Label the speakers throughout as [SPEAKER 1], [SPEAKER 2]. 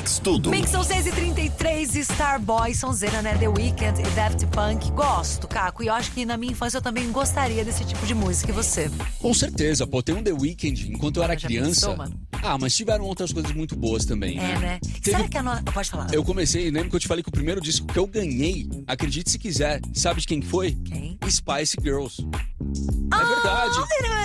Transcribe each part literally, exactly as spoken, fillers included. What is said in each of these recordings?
[SPEAKER 1] Mix Tudo.
[SPEAKER 2] Mix são seis e trinta e três, Starboy, Sonzeira, né? The Weeknd e Daft Punk. Gosto, Caco, e eu acho que na minha infância eu também gostaria desse tipo de música. E você?
[SPEAKER 3] Com certeza, pô, tem um The Weeknd enquanto eu era
[SPEAKER 2] Já
[SPEAKER 3] criança.
[SPEAKER 2] pensou, mano?
[SPEAKER 3] Ah, mas tiveram outras coisas muito boas também,
[SPEAKER 2] É,
[SPEAKER 3] né?
[SPEAKER 2] né?
[SPEAKER 3] Teve-
[SPEAKER 2] Será que a no... Pode falar.
[SPEAKER 3] Eu comecei, lembro que eu te falei que o primeiro disco que eu ganhei, acredite se quiser, sabe de quem que foi?
[SPEAKER 2] Quem?
[SPEAKER 3] Spice Girls. É verdade.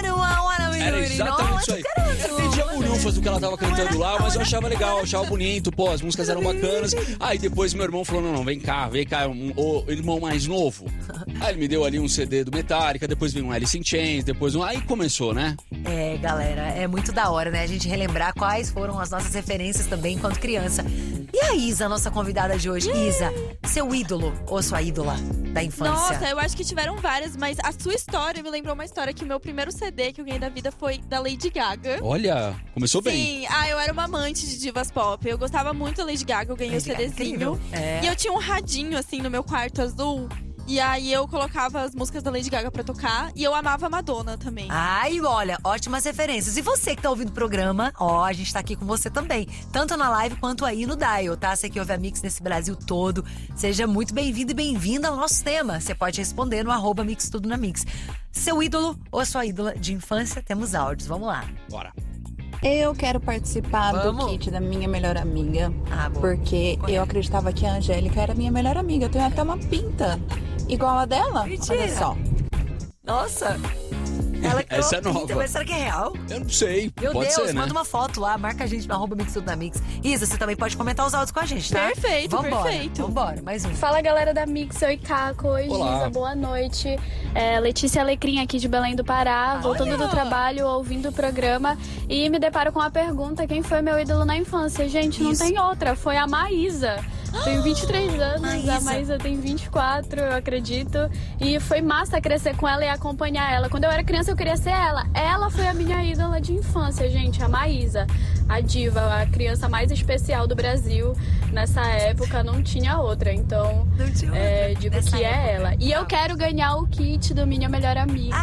[SPEAKER 3] Era exatamente isso aí. Eu entendia bolhufas do que ela tava cantando lá, mas eu achava legal, eu achava bonito, pô, as músicas eram bacanas. Aí depois meu irmão falou, não, não, vem cá, vem cá, um, o irmão mais novo. Aí ele me deu ali um C D do Metallica, depois veio um Alice in Chains, depois um... Aí começou, né?
[SPEAKER 2] É, galera, é muito da hora, né? A gente relembrar quais foram as nossas referências também enquanto criança. E a Isa, nossa convidada de hoje? Isa, seu ídolo ou sua ídola da infância?
[SPEAKER 4] Nossa, eu acho que tiveram várias, mas a sua história me lembrou uma história que o meu primeiro C D que eu ganhei da vida foi da Lady Gaga.
[SPEAKER 3] Olha, começou bem.
[SPEAKER 4] Sim, ah, eu era uma amante de divas pop. Eu gostava muito da Lady Gaga, eu ganhei
[SPEAKER 2] Lady
[SPEAKER 4] o
[SPEAKER 2] Gaga é
[SPEAKER 4] CDzinho.
[SPEAKER 2] incrível. É.
[SPEAKER 4] E eu tinha um radinho, assim, no meu quarto azul. E aí eu colocava as músicas da Lady Gaga pra tocar. E eu amava a Madonna também.
[SPEAKER 2] Ai, olha, ótimas referências. E você que tá ouvindo o programa, ó, a gente tá aqui com você também. Tanto na live quanto aí no Dial, tá? Você que ouve a Mix nesse Brasil todo. Seja muito bem-vindo e bem-vinda ao nosso tema. Você pode responder no arroba Mix Tudo na Mix. Seu ídolo ou sua ídola de infância? Temos áudios, vamos lá.
[SPEAKER 3] Bora.
[SPEAKER 5] Eu quero participar
[SPEAKER 2] Vamos.
[SPEAKER 5] do kit da minha melhor amiga,
[SPEAKER 2] Ah, boa.
[SPEAKER 5] porque
[SPEAKER 2] Correto.
[SPEAKER 5] eu acreditava que a Angélica era minha melhor amiga. Eu tenho até uma pinta igual a dela.
[SPEAKER 2] Mentira.
[SPEAKER 5] Olha só.
[SPEAKER 2] Nossa! Ela criou
[SPEAKER 3] Essa é
[SPEAKER 2] pinta,
[SPEAKER 3] nova.
[SPEAKER 2] Mas será que é real?
[SPEAKER 3] Eu não sei,
[SPEAKER 2] Meu
[SPEAKER 3] pode
[SPEAKER 2] Deus,
[SPEAKER 3] ser, né?
[SPEAKER 2] manda uma foto lá, marca a gente no arroba Mix Tudo na Mix. Isa, você também pode comentar os áudios com a gente, tá?
[SPEAKER 4] Perfeito,
[SPEAKER 2] Vambora,
[SPEAKER 4] perfeito.
[SPEAKER 2] Vambora, mais um.
[SPEAKER 6] Fala galera da Mix, oi Caco, oi
[SPEAKER 3] Olá.
[SPEAKER 6] Giza, boa noite. É, Letícia Alecrim aqui de Belém do Pará, voltando do trabalho, ouvindo o programa e me deparo com a pergunta: quem foi meu ídolo na infância? Gente, não
[SPEAKER 2] Isso.
[SPEAKER 6] tem outra, foi a Maísa. Tenho vinte e três anos,
[SPEAKER 2] Maísa.
[SPEAKER 6] a Maísa tem vinte e quatro, eu acredito. E foi massa crescer com ela e acompanhar ela. Quando eu era criança eu queria ser ela. Ela foi a minha ídola de infância, gente, a Maísa. A diva, a criança mais especial do Brasil. Nessa época não tinha outra, então
[SPEAKER 2] Não tinha
[SPEAKER 6] é,
[SPEAKER 2] outra.
[SPEAKER 6] digo
[SPEAKER 2] Nessa
[SPEAKER 6] que
[SPEAKER 2] época.
[SPEAKER 6] é ela. E eu
[SPEAKER 2] Tá.
[SPEAKER 6] quero ganhar o kit do Minha Melhor Amiga.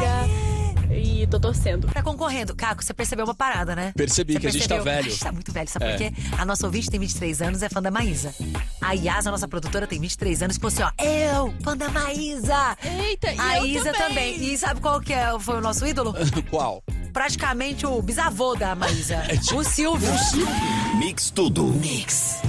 [SPEAKER 6] E tô torcendo.
[SPEAKER 2] Tá concorrendo. Caco, você percebeu uma parada, né?
[SPEAKER 3] Percebi
[SPEAKER 2] Você
[SPEAKER 3] que a gente tá
[SPEAKER 2] percebeu?
[SPEAKER 3] velho.
[SPEAKER 2] A gente tá muito velho, sabe
[SPEAKER 3] É.
[SPEAKER 2] por quê? A nossa ouvinte tem vinte e três anos, é fã da Maísa. A Yas, a nossa produtora, tem vinte e três anos e falou assim, ó, eu, fã da Maísa.
[SPEAKER 4] Eita, e
[SPEAKER 2] A
[SPEAKER 4] eu
[SPEAKER 2] Isa também.
[SPEAKER 4] também.
[SPEAKER 2] E sabe qual que é, foi o nosso ídolo?
[SPEAKER 3] Qual?
[SPEAKER 2] Praticamente o bisavô da Maísa.
[SPEAKER 3] É tipo-
[SPEAKER 2] O Silvio.
[SPEAKER 1] Mix Tudo.
[SPEAKER 2] Mix.